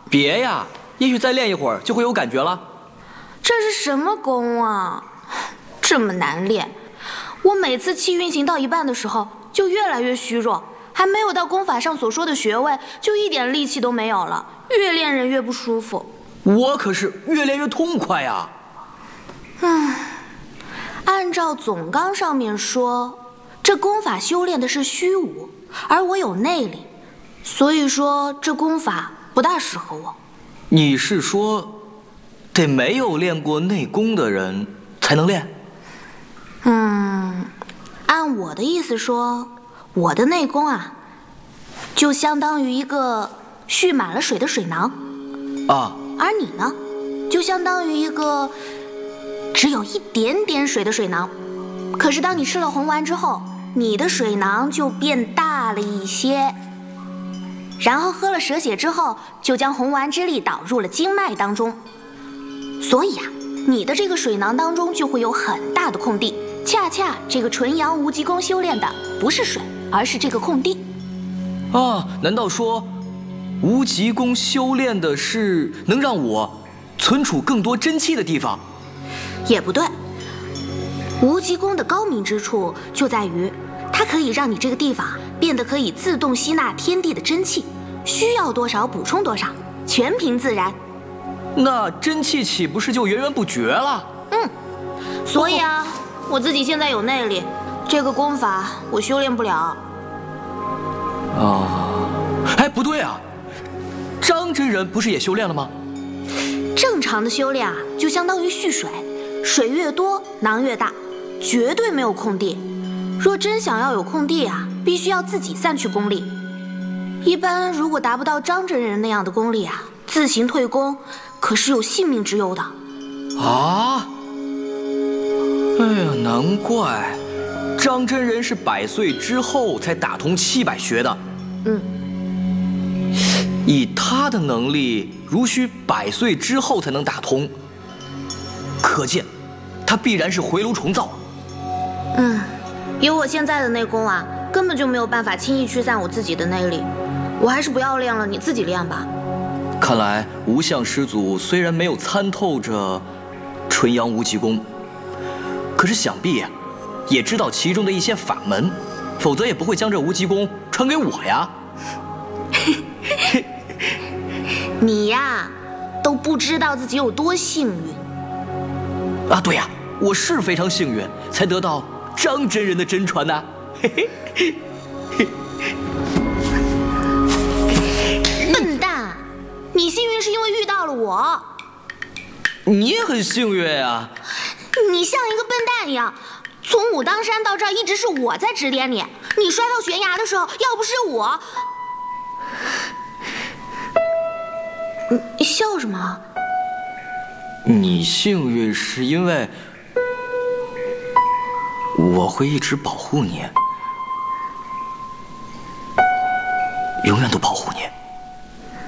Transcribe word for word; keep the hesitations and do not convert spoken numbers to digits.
别呀，也许再练一会儿就会有感觉了。 这是什么功啊？这么难练！我每次气运行到一半的时候就越来越虚弱，还没有到功法上所说的穴位，就一点力气都没有了，越练人越不舒服。 我可是越练越痛快呀！ 嗯，按照总纲上面说，这功法修炼的是虚无，而我有内力，所以说这功法不大适合我。 你是说，得没有练过内功的人才能练？ 嗯，按我的意思说，我的内功啊，就相当于一个蓄满了水的水囊啊， 而你呢，就相当于一个只有一点点水的水囊。可是当你吃了红丸之后，你的水囊就变大了一些，然后喝了蛇血之后，就将红丸之力导入了经脉当中，所以啊，你的这个水囊当中就会有很大的空地。恰恰这个纯阳无极功修炼的不是水，而是这个空地。 啊，难道说无极功修炼的是能让我存储更多真气的地方？ 也不对，无极功的高明之处就在于，它可以让你这个地方变得可以自动吸纳天地的真气，需要多少补充多少，全凭自然。 那真气岂不是就源源不绝了？ 嗯，所以啊，我自己现在有内力，这个功法我修炼不了。 啊，哎，不对啊，张真人不是也修炼了吗？ 正常的修炼啊，就相当于蓄水，水越多，囊越大，绝对没有空地。若真想要有空地啊，必须要自己散去功力。一般如果达不到张真人那样的功力啊，自行退功，可是有性命之忧的。 啊！哎呀，难怪张真人是百岁之后才打通七百穴的。 嗯， 以他的能力，如需百岁之后才能打通，可见他必然是回炉重造。 嗯，以我现在的内功啊，根本就没有办法轻易驱散我自己的内力。我还是不要练了，你自己练吧。 看来无相师祖虽然没有参透着纯阳无极功，可是想必也知道其中的一些法门，否则也不会将这无极功传给我呀。 你呀，都不知道自己有多幸运。 啊，对呀，我是非常幸运，才得到张真人的真传呐。嘿嘿嘿。 笨蛋，你幸运是因为遇到了我。 你也很幸运呀。 你像一个笨蛋一样，从武当山到这儿一直是我在指点你。你摔到悬崖的时候，要不是我，你笑什么？ 你幸运是因为我会一直保护你，永远都保护你。